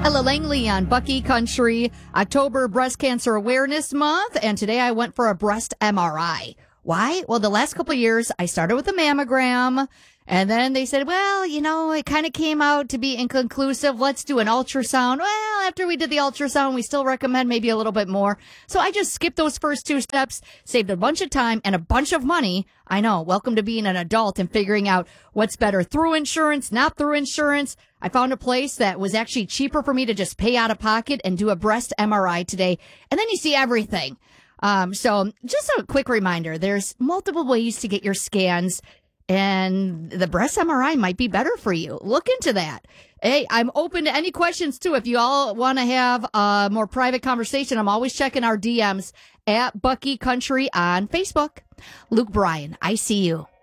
Ella Langley on Bucky Country, October Breast Cancer Awareness Month, and today I went for a breast MRI. Why? Well, the last couple of years, I started with a mammogram, and then they said, well, it kind of came out to be inconclusive. Let's do an ultrasound. Well, after we did the ultrasound, we still recommend maybe a little bit more. So I just skipped those first two steps, saved a bunch of time and a bunch of money. I know, welcome to being an adult and figuring out what's better through insurance, not through insurance. I found a place that was actually cheaper for me to just pay out of pocket and do a breast MRI today. And then you see everything. So just a quick reminder, there's multiple ways to get your scans, and the breast MRI might be better for you. Look into that. Hey, I'm open to any questions too. If you all want to have a more private conversation, I'm always checking our DMs at Bucky Country on Facebook. Luke Bryan, I see you.